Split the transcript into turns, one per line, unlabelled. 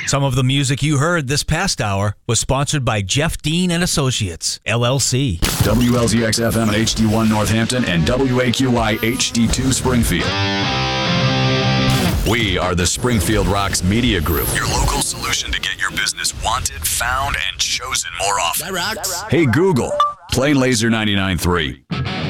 Some of the music you heard this past hour was sponsored by Jeff Dean and Associates, LLC.
WLZX-FM at HD1 Northampton and WAQI HD2 Springfield. We are the Springfield Rocks Media Group, your local solution to get your business wanted, found, and chosen more often.
That rocks.
Hey, Google, play Laser 99.3.